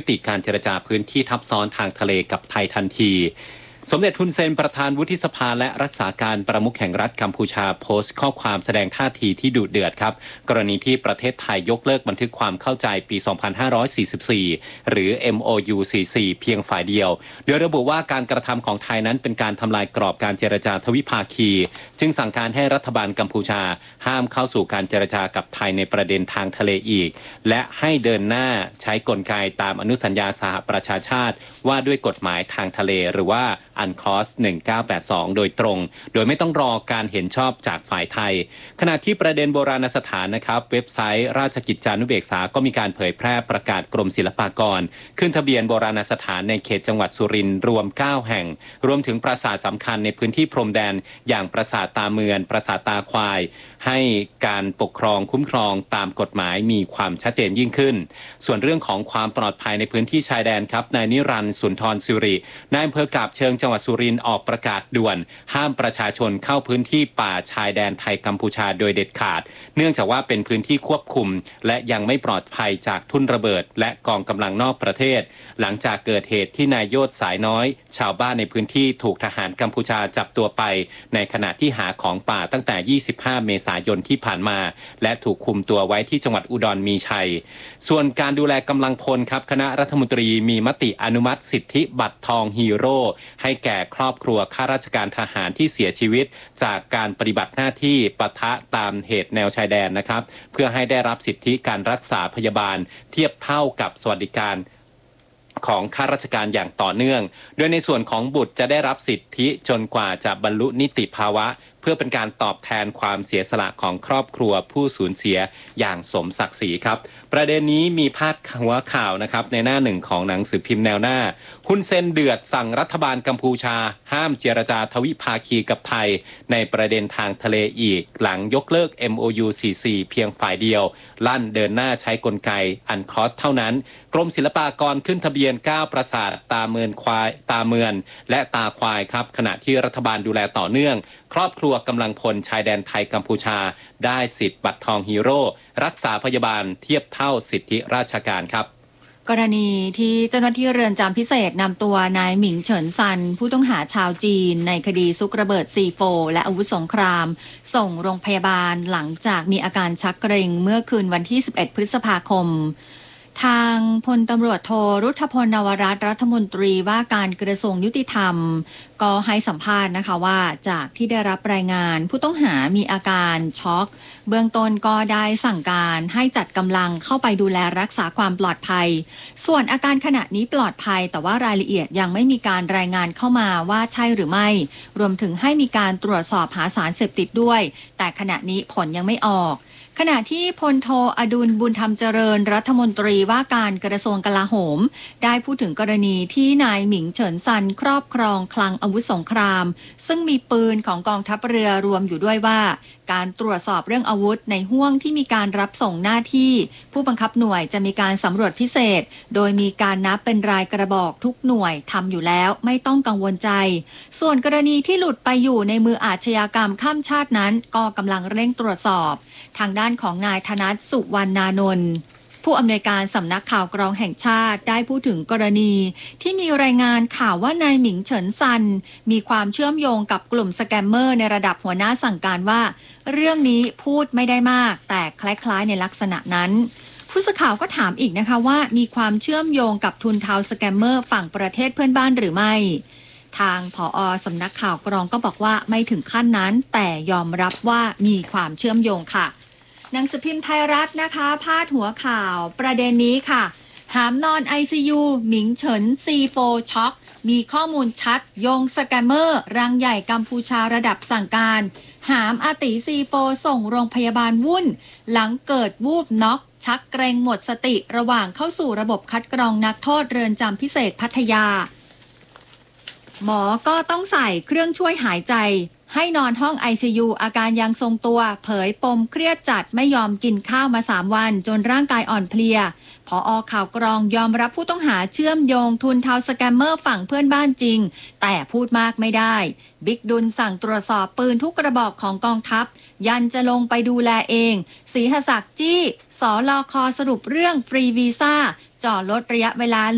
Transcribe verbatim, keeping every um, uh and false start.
ติการเจรจาพื้นที่ทับซ้อนทางทะเลกับไทยทันทีสมเด็จฮุนเซนประธานวุฒิสภาและรักษาการประมุขแห่งรัฐกัมพูชาโพสต์ข้อความแสดงท่าทีที่ดุเดือดครับกรณีที่ประเทศไทยยกเลิกบันทึกความเข้าใจปี สองพันห้าร้อยสี่สิบสี่ หรือ เอ็ม โอ ยู สี่สิบสี่ เพียงฝ่ายเดียวโดยระบุว่าการกระทำของไทยนั้นเป็นการทำลายกรอบการเจรจาทวิภาคีจึงสั่งการให้รัฐบาลกัมพูชาห้ามเข้าสู่การเจรจากับไทยในประเด็นทางทะเลอีกและให้เดินหน้าใช้กลไกตามอนุสัญญาสหประชาชาติว่าด้วยกฎหมายทางทะเลหรือว่าอันคลอสหนึ่งพันเก้าร้อยแปดสิบสองโดยตรงโดยไม่ต้องรอการเห็นชอบจากฝ่ายไทยขณะที่ประเด็นโบราณสถานนะครับเว็บไซต์ราชกิจจานุเบกษาก็มีการเผยแพร่ประกาศกรมศิลปากรขึ้นทะเบียนโบราณสถานในเขตจังหวัดสุรินทร์รวมเก้าแห่งรวมถึงปราสาทสำคัญในพื้นที่พรมแดนอย่างปราสาทตาเมือนปราสาทตาควายให้การปกครองคุ้มครองตามกฎหมายมีความชัดเจนยิ่งขึ้นส่วนเรื่องของความปลอดภัยในพื้นที่ชายแดนครับนายนิรันดร์สุนทรสิรินายอำเภอกาบเชิงจังหวัดสุรินทร์ออกประกาศด่วนห้ามประชาชนเข้าพื้นที่ป่าชายแดนไทยกัมพูชาโดยเด็ดขาดเนื่องจากว่าเป็นพื้นที่ควบคุมและยังไม่ปลอดภัยจากทุ่นระเบิดและกองกำลังนอกประเทศหลังจากเกิดเหตุที่นายโยธสายน้อยชาวบ้านในพื้นที่ถูกทหารกัมพูชาจับตัวไปในขณะที่หาของป่าตั้งแต่ยี่สิบห้าเมษายนที่ผ่านมาและถูกคุมตัวไว้ที่จังหวัดอุดรมีชัยส่วนการดูแลกำลังพลครับคณะรัฐมนตรีมีมติอนุมัติสิทธิบัตรทองฮีโร่ให้แก่ครอบครัวข้าราชการทหารที่เสียชีวิตจากการปฏิบัติหน้าที่ปะทะตามเหตุแนวชายแดนนะครับเพื่อให้ได้รับสิทธิการรักษาพยาบาลเทียบเท่ากับสวัสดิการของข้าราชการอย่างต่อเนื่องโดยในส่วนของบุตรจะได้รับสิทธิจนกว่าจะบรรลุนิติภาวะเพื่อเป็นการตอบแทนความเสียสละของครอบครัวผู้สูญเสียอย่างสมศักดิ์ศรีครับประเด็นนี้มีพาดหัวข่าวนะครับในหน้าหนึ่งของหนังสือพิมพ์แนวหน้าฮุนเซนเดือดสั่งรัฐบาลกัมพูชาห้ามเจรจาทวิภาคีกับไทยในประเด็นทางทะเลอีกหลังยกเลิก เอ็ม โอ ยู สี่สิบสี่ เพียงฝ่ายเดียวลั่นเดินหน้าใช้กลไกอันคอสเท่านั้นกรมศิลปากรขึ้นทะเบียนเก้าปราสาทตาเมือนควายตาเมือนและตาควายครับขณะที่รัฐบาลดูแลต่อเนื่องครอบครัวกำลังพลชายแดนไทยกัมพูชาได้สิทธิ์บัตรทองฮีโร่รักษาพยาบาลเทียบเท่าสิทธิราชการครับกรณีที่เจ้าหน้าที่เรือนจำพิเศษนำตัวนายหมิงเฉินซันผู้ต้องหาชาวจีนในคดีซุกระเบิด ซี โฟร์ และอาวุธสงครามส่งโรงพยาบาลหลังจากมีอาการชักเกร็งเมื่อคืนวันที่สิบเอ็ดพฤษภาคมทางพลตำรวจโทรุทธพลนวรัตน์รัฐมนตรีว่าการกระทรวงยุติธรรมก็ให้สัมภาษณ์นะคะว่าจากที่ได้รับรายงานผู้ต้องหามีอาการช็อกเบื้องต้นก็ได้สั่งการให้จัดกำลังเข้าไปดูแลรักษาความปลอดภัยส่วนอาการขณะนี้ปลอดภัยแต่ว่ารายละเอียดยังไม่มีการรายงานเข้ามาว่าใช่หรือไม่รวมถึงให้มีการตรวจสอบหาสารเสพติดด้วยแต่ขณะนี้ผลยังไม่ออกขณะที่พลโทอดุลบุญธรรมเจริญรัฐมนตรีว่าการกระทรวงกลาโหมได้พูดถึงกรณีที่นายหมิงเฉินซันครอบครองคลังอาวุธสงครามซึ่งมีปืนของกองทัพเรือรวมอยู่ด้วยว่าการตรวจสอบเรื่องอาวุธในห้วงที่มีการรับส่งหน้าที่ผู้บังคับหน่วยจะมีการสำรวจพิเศษโดยมีการนับเป็นรายกระบอกทุกหน่วยทำอยู่แล้วไม่ต้องกังวลใจส่วนกรณีที่หลุดไปอยู่ในมืออาชญากรรมข้ามชาตินั้นก็กำลังเร่งตรวจสอบทางด้านของนายธนัทสุวรรณานนท์ผู้อำนวยการสำนักข่าวกรองแห่งชาติได้พูดถึงกรณีที่มีรายงานข่าวว่านายหมิงเฉินซันมีความเชื่อมโยงกับกลุ่มสแกมเมอร์ในระดับหัวหน้าสั่งการว่าเรื่องนี้พูดไม่ได้มากแต่คล้ายๆในลักษณะนั้นผู้สื่อข่าวก็ถามอีกนะคะว่ามีความเชื่อมโยงกับทุนเทาสแกมเมอร์ฝั่งประเทศเพื่อนบ้านหรือไม่ทางผอ.สำนักข่าวกรองก็บอกว่าไม่ถึงขั้นนั้นแต่ยอมรับว่ามีความเชื่อมโยงค่ะหนังสือพิมพ์ไทยรัฐนะคะพาดหัวข่าวประเด็นนี้ค่ะหามนอน ไอ ซี ยู หมิงเฉิน ซี โฟร์ ช็อกมีข้อมูลชัดโยงสแกมเมอร์รังใหญ่กัมพูชาระดับสั่งการหามอาติ ซี โฟร์ ส่งโรงพยาบาลวุ่นหลังเกิดวูบน็อกชักเกรงหมดสติระหว่างเข้าสู่ระบบคัดกรองนักโทษเรือนจำพิเศษพัทยาหมอก็ต้องใส่เครื่องช่วยหายใจให้นอนห้อง ไอ ซี ยู อาการยังทรงตัวเผยปมเครียดจัดไม่ยอมกินข้าวมาสามวันจนร่างกายอ่อนเพลียผอ.ข่าวกรองยอมรับผู้ต้องหาเชื่อมโยงทุนเทาสแกมเมอร์ฝั่งเพื่อนบ้านจริงแต่พูดมากไม่ได้บิ๊กดุลสั่งตรวจสอบปืนทุกกระบอกของกองทัพยันจะลงไปดูแลเองศรีหศักดิ์จี้สลค.สรุปเรื่องฟรีวีซ่าจ่อลดระยะเวลา